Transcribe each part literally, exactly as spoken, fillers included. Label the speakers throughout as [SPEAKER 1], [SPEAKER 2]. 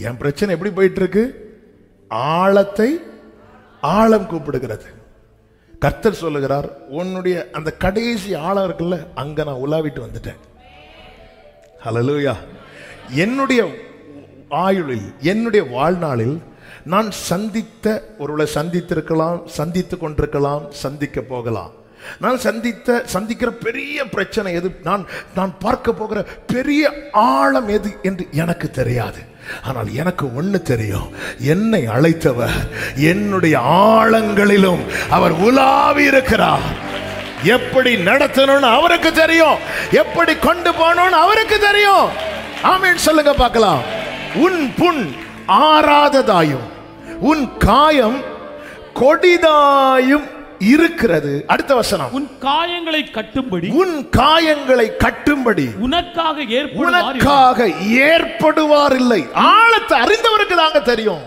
[SPEAKER 1] என் பிரச்சனை எப்படி போயிட்டு இருக்கு? ஆழத்தை ஆழம் கூப்பிடுகிறது. கர்த்தர் சொல்லுகிறார், உன்னுடைய அந்த கடைசி ஆழம் இருக்குல்ல, அங்க நான் உலாவிட்டு வந்துட்டேன். ஹல்லேலூயா. என்னுடைய ஆயுளில், என்னுடைய வாழ்நாளில் நான் சந்தித்த, ஒருவேளை சந்தித்திருக்கலாம், சந்தித்து கொண்டிருக்கலாம், சந்திக்க போகலாம். நான் சந்தித்த சந்திக்கிற பெரிய பிரச்சனை எது, நான் நான் பார்க்க போகிற பெரிய ஆழம் எது என்று எனக்கு தெரியாது. ஆனால் எனக்கு ஒண்ணு தெரியும், என்னை அழைத்தவர் என்னுடைய ஆழங்களிலும் அவர் உலாவி இருக்கிறார். எப்படி நடத்தணும்னு அவருக்கு தெரியும், எப்படி கொண்டு போகணும்னு அவருக்கு தெரியும். ஆமென் சொல்லுங்க பார்க்கலாம். உன் புண் ஆறாததாயும் உன் காயம் கொடிதாயும் இருக்கிறது. அடுத்த வசனம்,
[SPEAKER 2] உன் காயங்களை கட்டும்படி,
[SPEAKER 1] உன் காயங்களை கட்டும்படி
[SPEAKER 2] உனக்காக
[SPEAKER 1] உனக்காக ஏற்படுவார் இல்லை. ஆழத்தை அறிந்தவருக்கு தாங்க தெரியும்.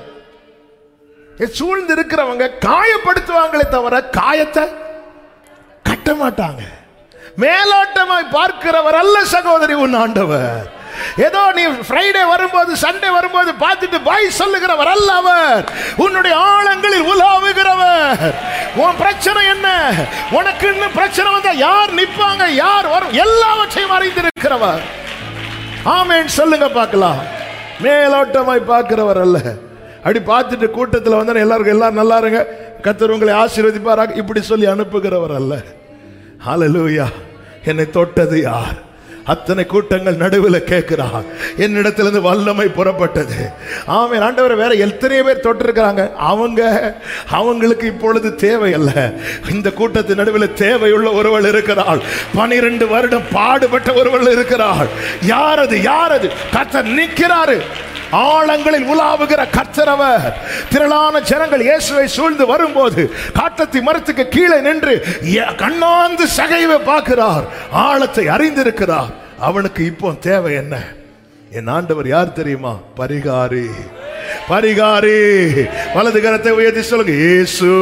[SPEAKER 1] சூழ்ந்து இருக்கிறவங்க காயப்படுத்துவாங்களே தவிர காயத்தை கட்ட மாட்டாங்க. மேலோட்டமாய் பார்க்கிறவர் அல்ல சகோதரி உன் ஆண்டவர். ஏதோ நீ ஃப்ரைடே வரும்போது, சண்டே வரும்போது பார்த்துட்டு பாய் சொல்லுகிறவர் அல்ல அவர். உன்னுடைய ஆழங்களில் உலாவுகிறவர். உன் பிரச்சனை என்ன, உனக்கு இன்னும் பிரச்சனை வந்தா யார் நிப்பாங்க, யார் வரும், எல்லாவற்றையும் அறிந்திருக்கிறவர். ஆமென் சொல்லுங்க பார்க்கலாம். மேலோட்டமாய் பார்க்கிறவர் அல்ல. அப்படி பார்த்துட்டு கூட்டத்தில் வந்து எல்லாருக்கும் எல்லாரும் நல்லா இருங்க, கர்த்தர் உங்களை ஆசீர்வதிப்பாராக இப்படி சொல்லி அனுப்புகிறவர் அல்ல. ஹல்லேலூயா. என்னை தொட்டது யார்? அத்தனை கூட்டங்கள் நடுவில் கேட்கிறார், என்னிடத்திலிருந்து வல்லமை புறப்பட்டது. ஆமென் ஆண்டவரே. வேற எத்தனை பேர் தொட்டிருக்கிறாங்க, அவங்க அவங்களுக்கு இப்பொழுது தேவை அல்ல. இந்த கூட்டத்தின் நடுவில் தேவையுள்ள ஒருவள் இருக்கிறாள். பனிரெண்டு வருடம் பாடுபட்ட ஒருவள் இருக்கிறாள். யாரது யாரது? கர்த்தர் நிற்கிறாரு. ஆழங்களில் உலாவுகிற கர்த்தரவர். திரளான ஜனங்கள் இயேசுவை சூழ்ந்து வரும்போது காட்டத்தி மரத்துக்கு கீழே நின்று கண்ணாந்து சகைவை பார்க்கிறார். ஆழத்தை அறிந்திருக்கிறார். அவனுக்கு இப்போ தேவை என்ன? என் ஆண்டவர் யார் தெரியுமா? பரிகாரி. பரிகாரி. வலது கரத்தை உயர்த்தி சொல்லுங்க, இயேசு.